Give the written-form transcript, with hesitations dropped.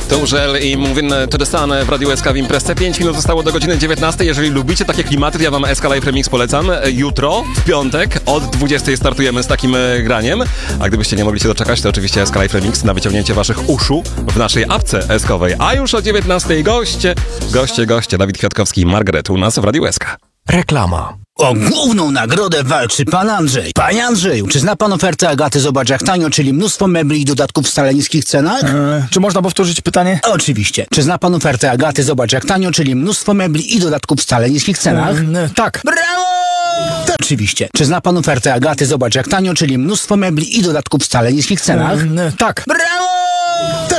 To Żel i Movin to the Sun w Radiu SK w imprezce. 5 minut zostało do godziny 19. Jeżeli lubicie takie klimaty, ja wam SK Live Remix polecam. Jutro, w piątek, od 20 startujemy z takim graniem. A gdybyście nie mogli się doczekać, to oczywiście SK Live Remix na wyciągnięcie waszych uszu w naszej apce SK-owej. A już o 19 goście. Dawid Kwiatkowski i Margaret u nas w Radiu SK. Reklama. O główną nagrodę walczy pan Andrzej. Panie Andrzeju, czy zna pan ofertę Agaty Zobacz jak tanio, czyli mnóstwo mebli i dodatków w wcale niskich cenach? Czy można powtórzyć pytanie? Oczywiście. Czy zna pan ofertę Agaty Zobacz jak tanio, czyli mnóstwo mebli i dodatków w wcale niskich cenach? Tak. Brawo! Oczywiście. Czy zna pan ofertę Agaty Zobacz jak tanio, czyli mnóstwo mebli i dodatków w wcale niskich cenach? Tak. Brawo!